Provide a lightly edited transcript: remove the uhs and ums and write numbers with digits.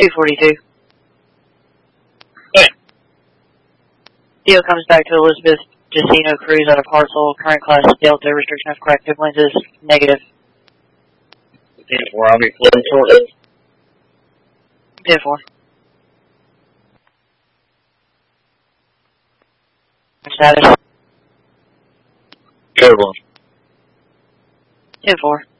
242. Hey. Deal comes back to Elizabeth Jacino Cruz out of Hartselle. Current class Delta. Restriction of corrective lenses negative. 10-4, I'll be floating shortly. 10-4. Status. Code 1. 10-4.